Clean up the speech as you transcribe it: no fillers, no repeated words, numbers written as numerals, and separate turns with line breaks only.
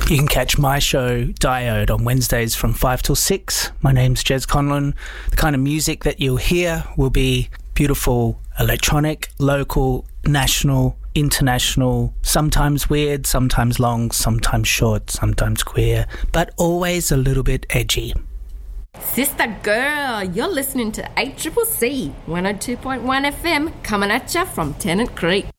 You can catch my show, Diode, on Wednesdays from 5 till 6. My name's Jez Conlon. The kind of music that you'll hear will be beautiful electronic, local, national, international, sometimes weird, sometimes long, sometimes short, sometimes queer, but always a little bit edgy.
Sister girl, you're listening to ACCC 102.1 FM coming at ya from Tennant Creek.